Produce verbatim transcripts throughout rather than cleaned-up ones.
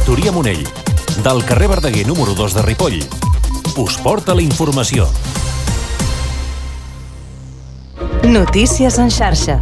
Gestoria-Monell, del carrer Verdaguer número dos de Ripoll. Us porta la informació. Notícies en xarxa.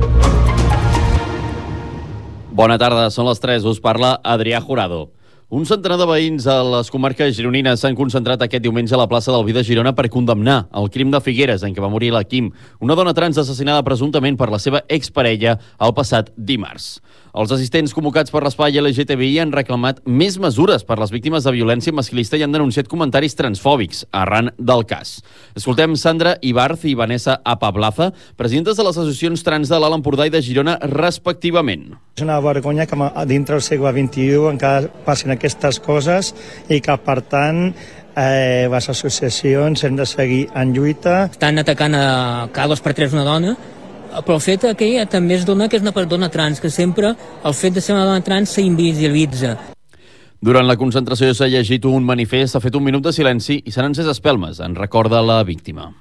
Bona tarda, són les tres. Us parla Adrià Jurado. Un centenar de veïns a les comarques gironines s'han concentrat aquest diumenge a la plaça del Vi de Girona per condemnar el crim de Figueres en què va morir la Kim, una dona trans assassinada presumptament per la seva exparella el passat dimarts. Els assistents convocats per l'espai L G T B I han reclamat més mesures per les víctimes de violència masclista i han denunciat comentaris transfòbics arran del cas. Escoltem Sandra Ibarz i Vanessa Apablaza, presidentes de les associacions trans de l'Alt Empordà i de Girona, respectivament. És una vergonya que dintre del segle vint-i-u encara passin aquestes coses i que, per tant, eh, les associacions hem de seguir en lluita. Estan atacant a cada dos per tres una dona, però el fet que ella també es dona que és una persona trans, que sempre el fet de ser una dona trans s'invisibilitza. Durant la concentració s'ha llegit un manifest, s'ha fet un minut de silenci i s'han encès espelmes, en recorda la víctima.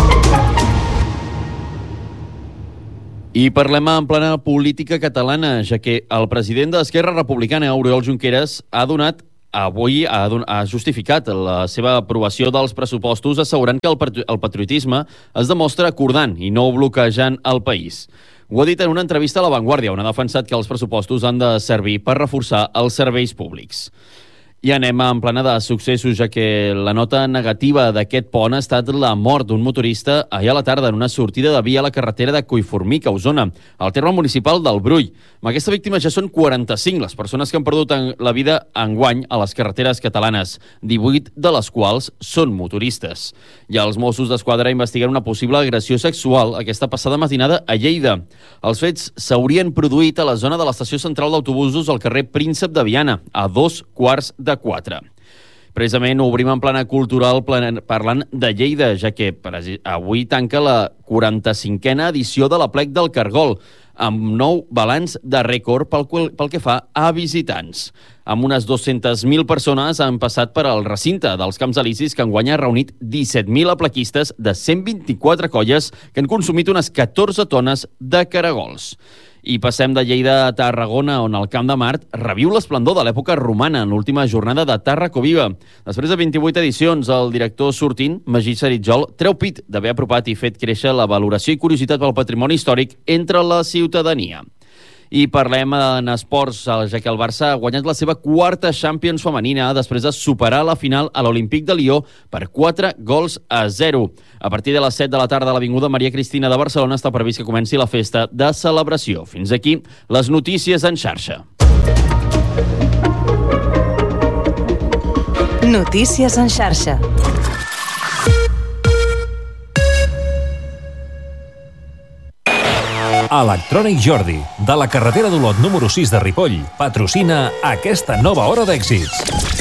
I parlem en plena política catalana, ja que el president d'Esquerra Republicana, Oriol Junqueras, ha donat avui ha, don ha justificat la seva aprovació dels pressupostos assegurant que el, patri el patriotisme es demostra acordant i no bloquejant el país. Ho ha dit en una entrevista a La Vanguardia, on ha defensat que els pressupostos han de servir per reforçar els serveis públics. I anem en plana de successos, ja que la nota negativa d'aquest pont ha estat la mort d'un motorista ahir a la tarda en una sortida de via a la carretera de Collformic, a Osona, al terme municipal del Brull. Amb aquesta víctima ja són quaranta-cinc les persones que han perdut la vida enguany a les carreteres catalanes, divuit de les quals són motoristes. I els Mossos d'Esquadra investiguen una possible agressió sexual aquesta passada matinada a Lleida. Els fets s'haurien produït a la zona de l'estació central d'autobusos al carrer Príncep de Viana, a dos quarts de quatre. Precisament obrim en plana cultural parlant de Lleida, ja que avui tanca la quaranta-cinquena edició de l'Aplec del Cargol, amb nou balanç de rècord pel, pel que fa a visitants. Amb unes dues-centes mil persones han passat per al recinte dels Camps Elisis, que enguany ha reunit disset mil aplequistes de cent vint-i-quatre colles que han consumit unes catorze tones de caragols. I passem de Lleida a Tarragona, on el Camp de Mart reviu l'esplendor de l'època romana en l'última jornada de Tarracoviva. Després de vint-i-vuit edicions, el director sortint, Magí Saritjol, treu pit d'haver apropat i fet créixer la valoració i curiositat pel patrimoni històric entre la ciutadania. I parlem en esports, ja que el Barça ha guanyat la seva quarta Champions femenina després de superar la final a l'Olímpic de Lió per quatre gols a zero. A partir de les set de la tarda a l'Avinguda Maria Cristina de Barcelona està previst que comenci la festa de celebració. Fins aquí les notícies en xarxa. Notícies en xarxa. Electrònic Jordi, de la carretera d'Olot número sis de Ripoll, patrocina aquesta nova hora d'èxits.